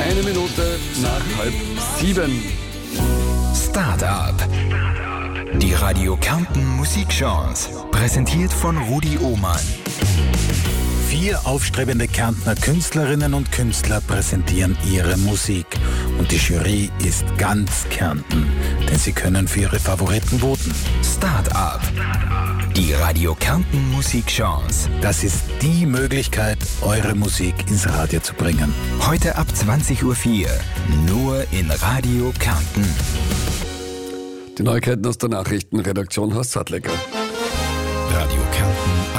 Eine Minute nach 6:30. Start-up. Die Radio Kärnten Musikchance. Präsentiert von Rudi Ohmann. 4 aufstrebende Kärntner Künstlerinnen und Künstler präsentieren ihre Musik. Und die Jury ist ganz Kärnten, denn sie können für ihre Favoriten voten. Start-up. Die Radio Kärnten Musikchance. Das ist die Möglichkeit, eure Musik ins Radio zu bringen. Heute ab 20:04 Uhr. Nur in Radio Kärnten. Die Neuigkeiten aus der Nachrichtenredaktion Horst Sattlecker. Radio Kärnten